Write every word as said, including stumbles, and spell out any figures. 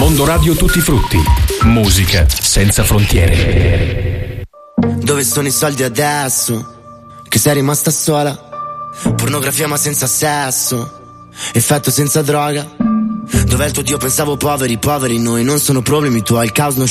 Mondo Radio Tutti Frutti. Musica senza frontiere. Dove sono i soldi adesso? Che sei rimasta sola? Pornografia ma senza sesso, effetto senza droga. Dov'è il tuo Dio? Pensavo poveri, poveri noi. Non sono problemi tuoi, il caos non